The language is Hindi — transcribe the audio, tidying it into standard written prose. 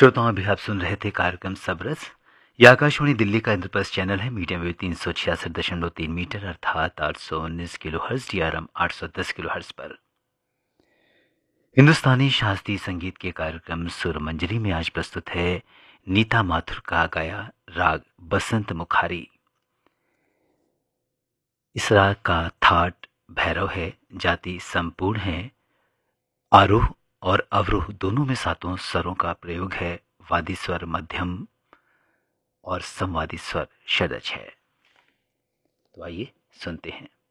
श्रोताओं, अभी आप सुन रहे थे कार्यक्रम सबरस। यह आकाशवाणी दिल्ली का इंद्रप्रस्थ चैनल है। मीडियम वेव 366.3 मीटर अर्थात 819 kilo hertz DRM 810 kilo hertz पर हिंदुस्तानी शास्त्रीय संगीत के कार्यक्रम सुर मंजरी में आज प्रस्तुत है नीता माथुर का गाया राग बसंत मुखारी। इस राग का थाट भैरव है, जाति संपूर्ण है, आरोह और अवरोह दोनों में सातों स्वरों का प्रयोग है। वादी स्वर मध्यम और संवादी स्वर षडज है। तो आइए सुनते हैं।